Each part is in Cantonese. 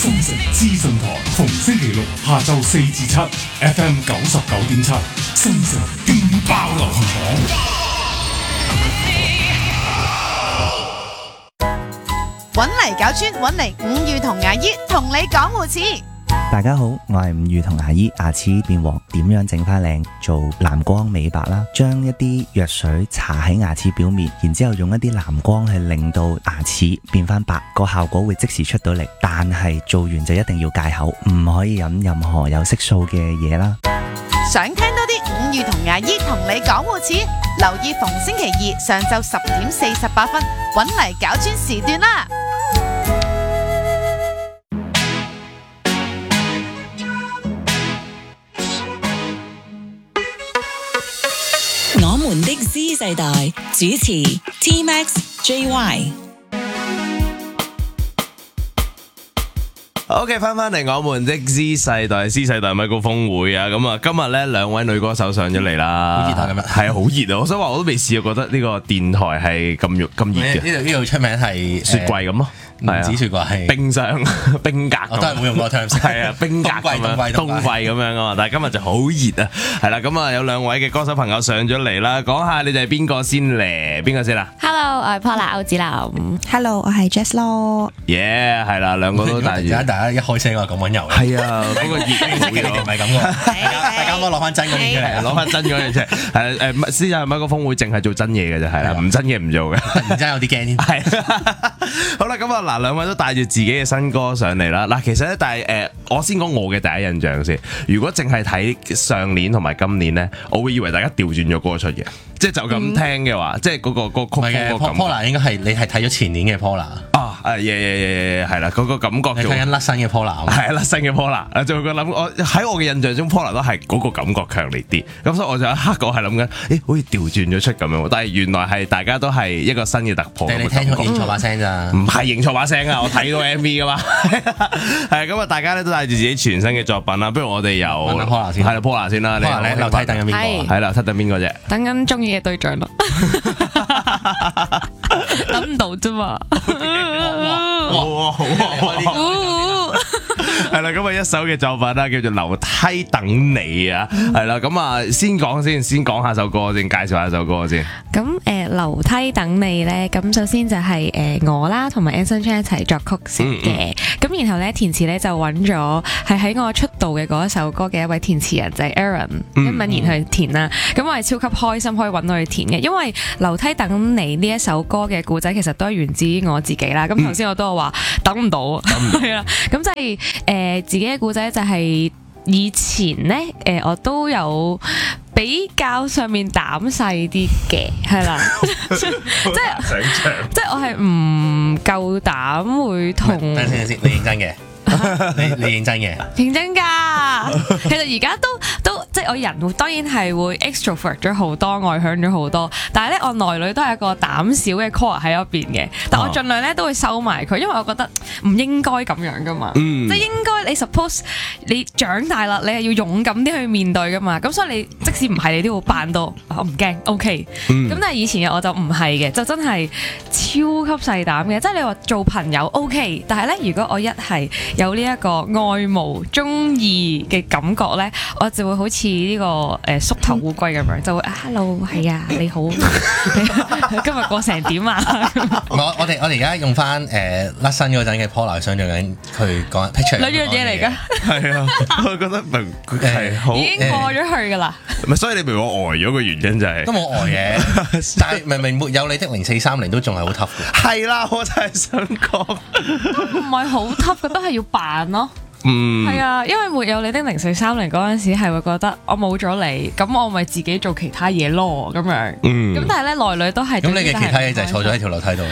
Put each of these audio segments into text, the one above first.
新城資訊台，逢星期六下晝4至7 FM 99.7，新城勁爆流行榜。揾嚟搞專，揾嚟伍宇同牙醫同你講護齒。 大家好，我係伍宇同牙醫。牙齒變黃點樣整翻靚？做藍光美白啦，將一啲藥水搽喺牙齒表面，然之後用一啲藍光去令到牙齒變翻白，個效果會即時出到嚟。但係做完就一定要戒口，唔可以飲任何有色素嘅嘢啦。 想聽多啲伍宇同牙醫同你講護齒，留意逢星期二上晝10:48，揾嚟搞專時段啦。 我們的 Z 世代主持 T-Max、JY。OK， 翻嚟我們的 Z 世代咪高峰會啊！咁啊，今日咧兩位女歌手上咗嚟啦， 好熱啊！今日係好熱啊！我想話我都未試過，覺得呢個電台係咁熱嘅。 呢度出名係雪櫃咁咯。 唔止雪櫃係冰箱、冰格， 我都係冇用過 terms。 係啊，冰格咁樣，冬季咁樣啊嘛。但係今日就好熱啊，係啦。咁啊，有兩位嘅歌手朋友上咗嚟啦，講下你哋係邊個先嚟？邊個先啦 ？Hello， 我係 Paula 歐子琳。 Hello， 我係 Jess 咯。 耶，係啦，兩個都大熱。 大家一開聲話咁溫柔。 係啊，嗰個熱唔係咁嘅。大家攞翻真嗰啲出嚟， 攞翻真嗰樣出嚟。係誒，私下咪個峰會淨係做真嘢嘅啫，係啦，唔真嘢唔做嘅。 突然間有啲驚添。係。 好啦，咁啊嗱，兩位都帶住自己嘅新歌上嚟啦。嗱，其實咧，但係我先講我嘅第一印象先。如果淨係睇上年同埋今年咧，我會以為大家調轉咗歌出嘅，即係就咁聽嘅話，即係嗰個曲風嗰個感覺。 Paula 應該係你係睇咗前年嘅 Paula。 係啦，嗰個感覺。 你睇緊甩身嘅 Paula。 係甩身嘅 Paula。就會諗我喺我嘅印象中 Paula 都係嗰個感覺強烈啲。咁所以我就一刻我係諗緊，好似調轉咗出咁樣。但係原來係大家都係一個新嘅突破。 你聽錯認錯把聲咋？ 唔係認錯把聲啊！我睇到 MV 噶嘛。係咁啊！大家咧都帶住自己全新嘅作品啦。不如我哋由 Paula 先。 係啦 Paula 先啦。 Paula 你樓梯等緊邊個？ 係樓梯等邊個啫？ 等緊中意嘅對象咯。等唔到啫嘛。 哇！好係啦，咁啊一首嘅作品啦，叫做《樓梯等你》啊，係啦，咁啊先講下首歌先，介紹下首歌先。 咁樓梯等你咧，咁首先就係我啦，同埋 Anson Chan 一齊作曲先嘅。咁然後咧填詞咧就揾咗係喺我出道嘅嗰一首歌嘅一位填詞人，就係 Aaron 殷敏賢去填啦。咁我係超級開心可以揾到佢填嘅，因為樓梯等你呢一首歌嘅故仔其實都係源自於我自己啦。咁頭先我都有話等唔到，係啦。咁即係自己嘅故仔就係以前咧我都有比較上面膽細啲嘅，係啦，即係我係唔夠膽會同。 等先，你認真嘅？你認真嘅？ 認真㗎。其實而家都即係我人當然係會 extrovert 咗好多，外向咗好多，但係咧我內裏都係一個膽小嘅 core 喺嗰邊嘅，但我盡量咧都會收埋佢，因為我覺得唔應該咁樣㗎嘛，即係應該你 suppose 你長大啦，你係要勇敢啲去面對㗎嘛，咁所以你即使唔係你都要扮到我唔驚 OK，咁但係以前嘅我就唔係嘅，就真係超級細膽嘅，即係你話做朋友 OK， 但係咧如果我一係有呢一個愛慕中意嘅感覺咧，我就會好似呢個縮頭烏龜咁樣，就會hello 係啊你好，今日過成點啊？ 我哋而家用翻甩身嗰陣嘅 Paula 想像緊佢講 picture 兩樣嘢嚟㗎， 係啊，我覺得係好已經過咗去㗎啦。 所以你明我呆咗嘅原因就係都冇呆嘅，但係明明沒有你的0430都仲係好 tough 嘅。 係啦，我就係想講， 唔係好 tough 嘅，都係要扮咯。係啊，因為沒有你的0430嗰陣時係會覺得我冇咗你，咁我咪自己做其他嘢咯咁樣。咁但係咧內裏都係。咁你嘅其他嘢就係坐咗喺條樓梯度。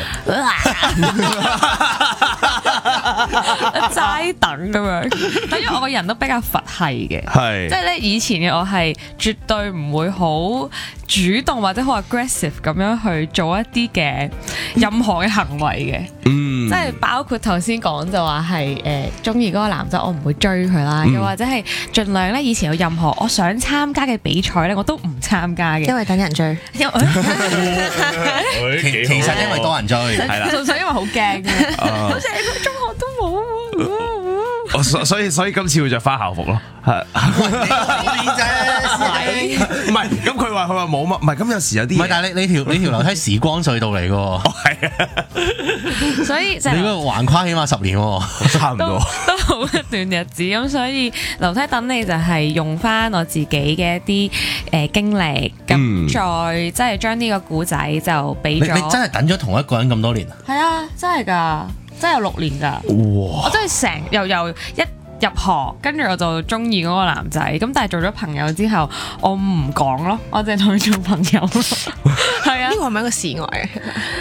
齋等咁樣，因為我個人都比較佛系嘅，即係咧以前嘅我係絕對唔會好主動或者好 aggressive 咁樣去做一啲嘅任何嘅行為嘅，即係包括頭先講就話係中意嗰個男仔，我唔會追佢啦，又或者係盡量咧以前有任何我想參加嘅比賽咧，我都唔參加嘅， 因為等人追， 其實因為多人追，係啦， 純粹因為好驚嘅，好似中學都冇。 所以今次會着翻校服咯，係唔係？咁佢話冇乜，唔係咁有時有啲唔係，但係你條樓梯時光隧道嚟嘅喎， 係啊， 所以就你嗰個橫跨起碼10年喎， 差唔多。 都好一段日子，咁所以樓梯等你就係用翻我自己嘅一啲經歷，咁再即係將呢個故仔就俾咗。 你真係等咗同一個人咁多年啊？ 係啊，真係㗎，真係有6年㗎。 哇！ 我真係由一入學，跟住我就中意嗰個男仔，咁但係做咗朋友之後，我唔講咯，我淨係同佢做朋友咯。係啊呢，個係咪一個示愛啊？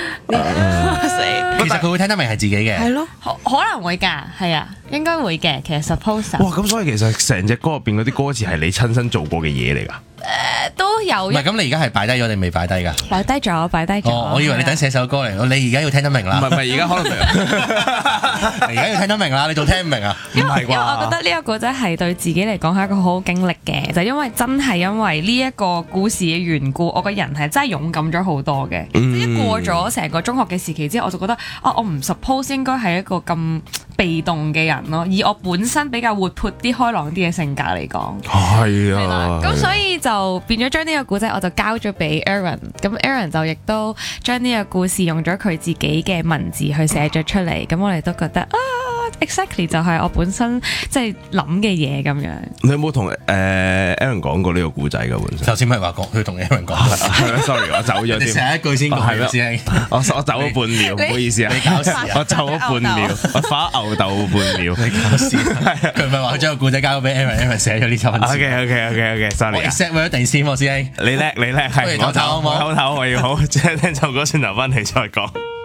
其實佢會聽得明係自己嘅， 係咯， 可能會㗎，係啊，應該會嘅。其實 suppose 哇！咁所以其實成隻歌入邊嗰啲歌詞係你親身做過嘅嘢嚟㗎。 都有唔係咁，你而家係擺低咗定未擺低㗎？ 擺低咗，擺低咗。 哦，我以為你等寫首歌嚟，你而家要聽得明啦。 唔係，而家可能而家要聽得明啦，你仲聽唔明啊？ 因為我覺得呢個古仔係對自己嚟講係一個好好經歷嘅，就因為真係因為呢一個故事嘅緣故，我個人係真係勇敢咗好多嘅。即係過咗成個中學嘅時期之後，我就覺得我唔 suppose 應該係一個咁被動嘅人咯。以我本身比較活潑啲、開朗啲嘅性格嚟講， 係啊。 咁所以就變咗將呢個故仔我就交咗俾 Aaron， 咁 Aaron 就亦都將呢個故事用咗佢自己嘅文字去寫咗出嚟，咁我哋都覺得exactly 就係我本身即係諗嘅嘢咁樣。 你有冇同Aaron 講過呢個故仔㗎本身？ 頭先咪話講佢同 Aaron 講係咩？Sorry，我走咗添。 你成一句先講係咩？師兄， 我走咗半秒，唔好意思啊。 你搞事啊！ 我走咗半秒，我發牛豆半秒。 你搞事！佢咪話佢將個故仔交咗俾 Aaron 寫咗呢7文字。 OK，sorry 啊。 set 咗一定先喎，師兄。 你叻，係我不如唞唞好唔好唞，我要好，即係聽首歌先留翻嚟再講。